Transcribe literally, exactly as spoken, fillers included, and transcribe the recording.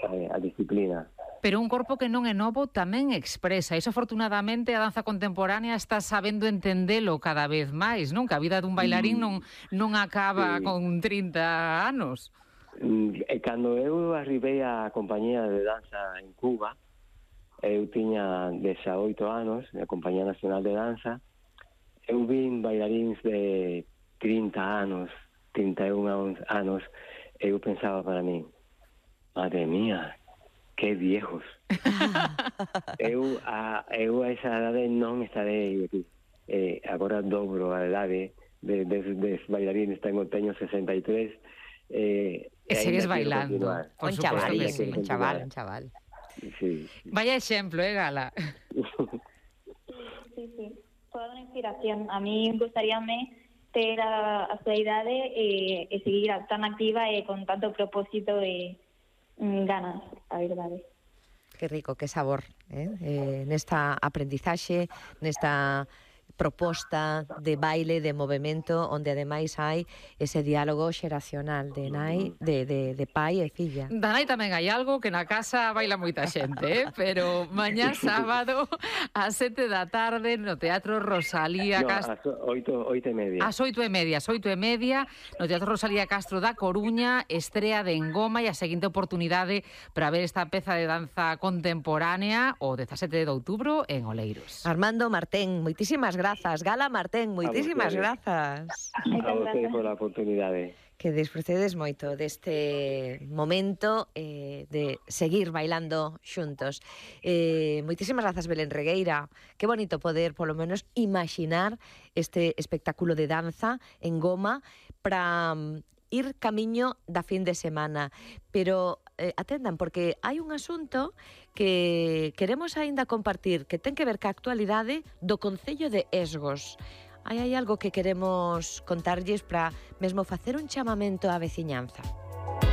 a, a disciplina. Pero un corpo que non é novo tamén expresa. Iso, afortunadamente, a danza contemporánea está sabendo entendelo cada vez máis, non? Que a vida dun bailarín non, non acaba sí. con trinta anos. E cando eu arribei á compañía de danza en Cuba, eu tiña dezaoito anos, na Compañía Nacional de Danza, eu vin bailaríns de trinta anos, trinta e un anos, e eu pensaba para mí, madre mía, que viejos. eu, a, eu a esa edade non estarei aquí. Eh, agora dobro a edade de, de, de bailarines, tengo, teño sesenta e tres. Eh, e segues bailando. Por un chaval, sí, un chaval, un chaval. Sí. Vaya exemplo, eh, Gala. Sí, sí, toda unha inspiración. A mí gustaríame ter a, a súa idade e, e seguir tan activa e con tanto propósito e mm, ganas, a verdade. Que rico, que sabor, eh? Eh, nesta aprendizaxe, nesta proposta de baile, de movimento, onde ademais hai ese diálogo xeracional de nai, de, de, de pai e filla. Da nai tamén hai algo que na casa baila moita xente, eh? Pero mañá sábado ás sete da tarde no Teatro Rosalía no, Castro... ás oito, oito e media. Ás oito e media, ás oito e media, no Teatro Rosalía Castro da Coruña, estrea de Engoma e a seguinte oportunidade para ver esta peza de danza contemporánea o dezasete de outubro en Oleiros. Armando Martén, moitísimas grazas. Gala Martén, moitísimas grazas. A vocês pola oportunidade. Que disfrutedes moito deste momento eh, de seguir bailando xuntos. Eh, moitísimas grazas, Belén Regueira. Que bonito poder, polo menos, imaginar este espectáculo de danza en Goma para um, ir camiño da fin de semana. Pero eh, atendan, porque hai un asunto que queremos aínda compartir, que ten que ver ca actualidade do Concello de Esgos. Hai, hai algo que queremos contarlles para mesmo facer un chamamento á veciñanza.